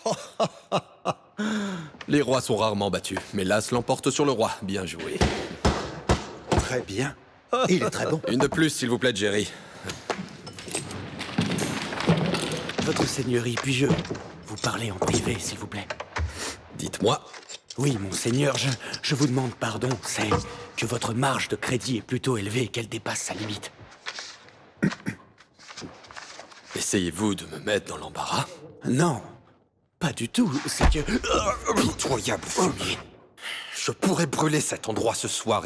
Les rois sont rarement battus, mais l'as l'emporte sur le roi. Bien joué. Très bien. Il est très bon. Une de plus, s'il vous plaît, Jerry. Votre seigneurie, puis-je vous parler en privé, s'il vous plaît? Dites-moi. Oui, monseigneur, je vous demande pardon. C'est que votre marge de crédit est plutôt élevée et qu'elle dépasse sa limite. Essayez-vous de me mettre dans l'embarras? Non, pas du tout. C'est que... Pitoyable fumier. Je pourrais brûler cet endroit ce soir